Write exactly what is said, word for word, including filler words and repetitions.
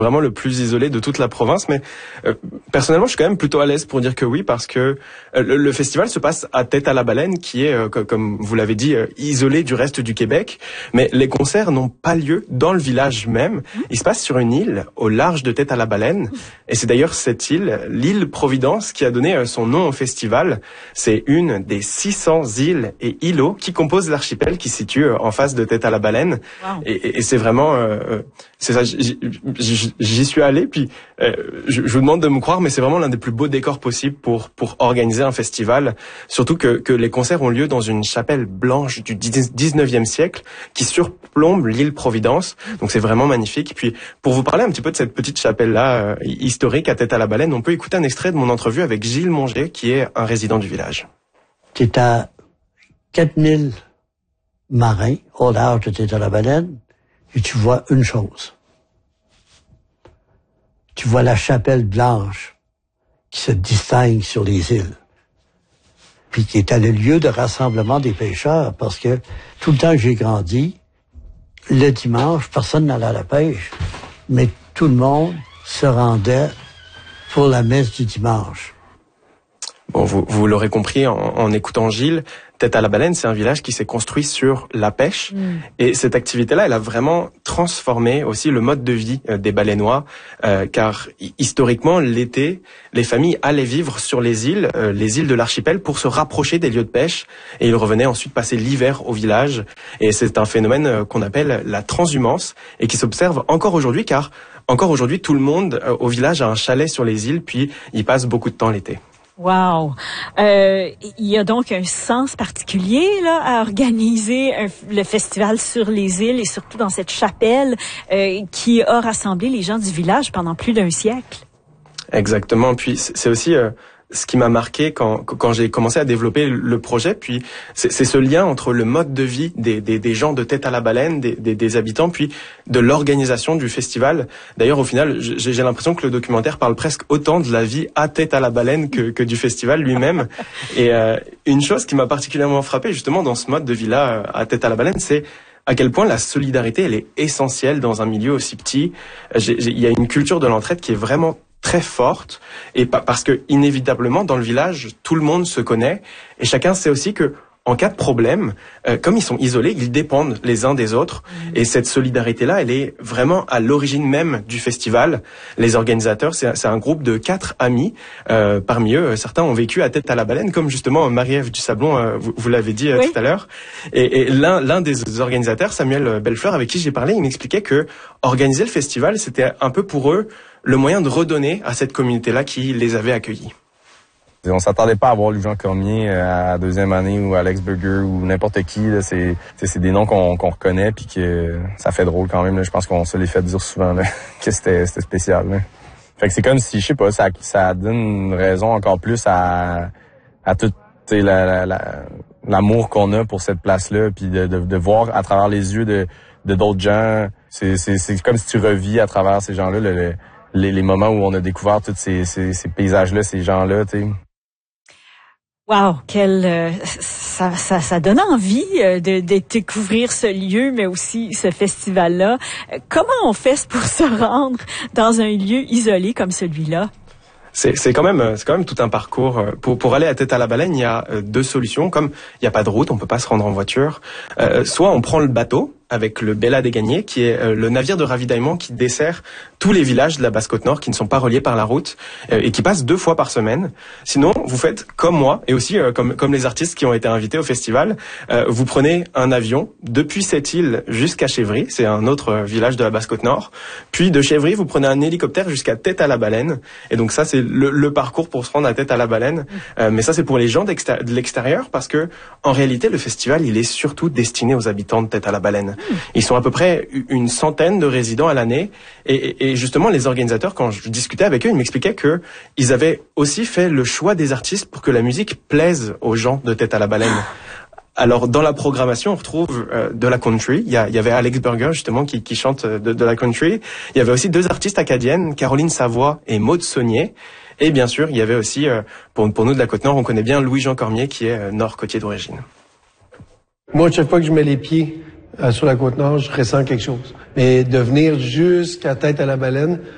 vraiment le plus isolé de toute la province, mais euh, personnellement je suis quand même plutôt à l'aise pour dire que oui, parce que euh, le, le festival se passe à Tête-à-la-Baleine, qui est, euh, comme vous l'avez dit, euh, isolé du reste du Québec, mais les concerts n'ont pas lieu dans le village même. Ils se passent sur une île au large de Tête-à-la-Baleine, et c'est d'ailleurs cette île, l'île Providence, qui a donné euh, son nom au festival. C'est une des six cents îles et îlots qui composent l'archipel qui se situe euh, en face de Tête-à-la-Baleine. Wow. Et, et, et c'est vraiment, euh, c'est ça. J, j, J'y suis allé, puis euh, je, je vous demande de me croire, mais c'est vraiment l'un des plus beaux décors possibles pour pour organiser un festival. Surtout que que les concerts ont lieu dans une chapelle blanche du dix-neuvième siècle qui surplombe l'île Providence. Donc c'est vraiment magnifique. Puis pour vous parler un petit peu de cette petite chapelle-là euh, historique à Tête-à-la-Baleine, on peut écouter un extrait de mon entrevue avec Gilles Monget, qui est un résident du village. Tu es à quatre mille marins au large de Tête-à-la-Baleine et tu vois une chose. Tu vois la chapelle blanche qui se distingue sur les îles, puis qui est le lieu de rassemblement des pêcheurs, parce que tout le temps que j'ai grandi, le dimanche, personne n'allait à la pêche, mais tout le monde se rendait pour la messe du dimanche. Bon, vous, vous l'aurez compris en, en écoutant Gilles, Tête-à-la-Baleine, c'est un village qui s'est construit sur la pêche. Mmh. Et cette activité-là, elle a vraiment transformé aussi le mode de vie euh, des Baleinois, euh, car historiquement, l'été, les familles allaient vivre sur les îles, euh, les îles de l'archipel, pour se rapprocher des lieux de pêche. Et ils revenaient ensuite passer l'hiver au village. Et c'est un phénomène euh, qu'on appelle la transhumance et qui s'observe encore aujourd'hui, car encore aujourd'hui, tout le monde euh, au village a un chalet sur les îles, puis y passe beaucoup de temps l'été. Wow. Euh, il y a donc un sens particulier là à organiser un, le festival sur les îles et surtout dans cette chapelle euh, qui a rassemblé les gens du village pendant plus d'un siècle. Exactement. Puis c'est aussi euh, ce qui m'a marqué quand quand j'ai commencé à développer le projet. Puis c'est, c'est ce lien entre le mode de vie des des, des gens de Tête-à-la-Baleine, des, des des habitants, puis de l'organisation du festival. D'ailleurs, au final, j'ai, j'ai l'impression que le documentaire parle presque autant de la vie à Tête-à-la-Baleine que que du festival lui-même. Et euh, une chose qui m'a particulièrement frappé justement dans ce mode de vie-là à Tête-à-la-Baleine, c'est à quel point la solidarité, elle est essentielle dans un milieu aussi petit. J'ai, j'ai, il y a une culture de l'entraide qui est vraiment très forte, et parce que inévitablement dans le village tout le monde se connaît et chacun sait aussi que en cas de problème, euh, comme ils sont isolés, ils dépendent les uns des autres. Mmh. Et cette solidarité-là, elle est vraiment à l'origine même du festival. Les organisateurs, c'est, c'est un groupe de quatre amis. Euh, parmi eux, certains ont vécu à Tête-à-la-Baleine, comme justement Marie-Ève Dusablon, euh, vous, vous l'avez dit euh, oui. tout à l'heure. Et, et l'un, l'un des organisateurs, Samuel Bellefleur, avec qui j'ai parlé, il m'expliquait que organiser le festival, c'était un peu pour eux le moyen de redonner à cette communauté-là qui les avait accueillis. On s'attendait pas à voir Louis-Jean Cormier à la deuxième année ou Alex Burger ou n'importe qui. Là. C'est, c'est des noms qu'on, qu'on reconnaît puis que ça fait drôle quand même. Là. Je pense qu'on se les fait dire souvent là, que c'était, c'était spécial. Là. Fait que c'est comme si, je sais pas, ça, ça donne une raison encore plus à, à tout la, la, la, l'amour qu'on a pour cette place-là, puis de, de, de voir à travers les yeux de, de d'autres gens. C'est, c'est, c'est comme si tu revis à travers ces gens-là le, le, les, les moments où on a découvert tous ces, ces, ces paysages-là, ces gens-là, tu sais. Wow, quel euh, ça, ça ça donne envie euh, de, de découvrir ce lieu, mais aussi ce festival-là. Euh, comment on fait pour se rendre dans un lieu isolé comme celui-là? C'est, c'est quand même, c'est quand même tout un parcours. Pour, pour aller à Tête-à-la-Baleine, il y a deux solutions. Comme il n'y a pas de route, on peut pas se rendre en voiture. Euh, soit on prend le bateau avec le Bella des Gagnés, qui est le navire de ravitaillement qui dessert tous les villages de la Basse-Côte-Nord qui ne sont pas reliés par la route et qui passe deux fois par semaine. Sinon, vous faites comme moi et aussi euh, comme comme les artistes qui ont été invités au festival. Euh, vous prenez un avion depuis cette île jusqu'à Chevry, c'est un autre village de la Basse-Côte-Nord. Puis de Chevry, vous prenez un hélicoptère jusqu'à Tête-à-la-Baleine. Et donc ça, c'est le, le parcours pour se rendre à Tête-à-la-Baleine. Euh, mais ça, c'est pour les gens de l'extérieur parce que en réalité, le festival, il est surtout destiné aux habitants de Tête-à-la-Baleine. Ils sont à peu près une centaine de résidents à l'année. Et, et justement, les organisateurs, quand je discutais avec eux, ils m'expliquaient que ils avaient aussi fait le choix des artistes pour que la musique plaise aux gens de Tête-à-la-Baleine. Alors, dans la programmation, on retrouve euh, de la country. Il y, a, il y avait Alex Burger, justement, qui, qui chante de, de la country. Il y avait aussi deux artistes acadiennes, Caroline Savoie et Maude Saunier. Et bien sûr, il y avait aussi, euh, pour, pour nous de la Côte-Nord, on connaît bien Louis-Jean Cormier, qui est euh, nord-côtier d'origine. Moi, chaque fois que je mets les pieds euh, sur la Côte-Nord, je ressens quelque chose. Mais de venir jusqu'à Tête-à-la-Baleine,